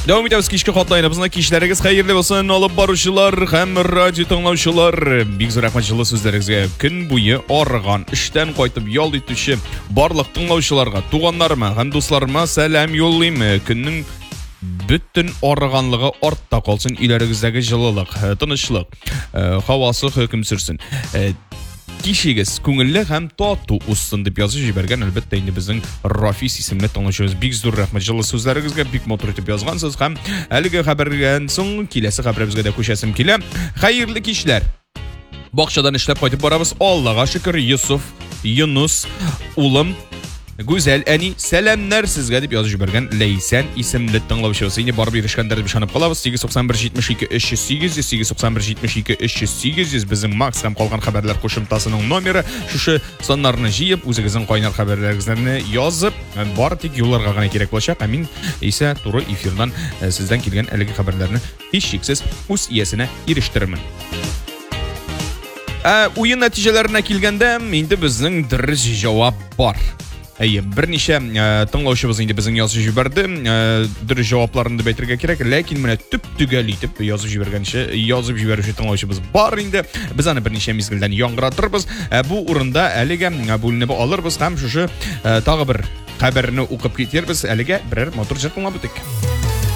Devam ediyoruz kişki hotline'ımızda kişileriniz hayırlı olsun alıp barışılar hem radyo tanlаушылар. Бик зур рәхмәт җылы сүзләрегезгә. Көн буе арыган, эштән кайтып ял итүче барлык тыңлаучыларга, туганнарыма һәм дусларыма сәлам юллыйм. Көннең bütün арыганлыгы артта калсын, иләрегездәге җылылык, тынычлык, һавасы хөкем сүрсен. Кишегез күңелле һәм тату узсын дип язып җибәргән, әлбәттә инде безнең Рафис исемле тыңлаучыбыз. Бик зур рәхмәт җылы сүзләрегезгә, бик матур итеп язгансыз һәм әлеге хәбәргән соң киләсе хәбәребезгә дә күчәсем килә. Хәерле кичләр. Бакчадан эшләп кайтып барабыз. Аллага шөкер, Юнус улым Гүзәл әни сәламнар сезгә дип язып җибәргән Ләйсән исемле тыңлаучыбыз. Инде барып ирешкәндер дип ышанып калабыз. 891-72-308 безнең Макс һәм калган хәбәрләр кушымтасының номеры. Шушы саннарны җыеп, үзегезнең кайнар хәбәрләрегезне язып, бары тик юлларга гына кирәк булачак. Ә мин исә туры эфирдан сездән килгән әлеге хәбәрләрне һичшиксез үз иясенә ирештерермен. Уен нәтиҗәләренә килгәндә, инде безнең дөрес җавап бар. Берничә тыңлаучыбыз инде безнең язып җибәрде. Дөрес җавапларын дип әйтергә кирәк, ләкин менә төп-төгәл итеп язып җибәрүче тыңлаучыбыз бар инде. Без аны берничә мизгелдән яңгыратырбыз. Бу урында әлегә бүленеп алырбыз һәм шушы тагы бер хәбәрне укып китербез. Әлегә берәр матур җыр тыңлап үтик.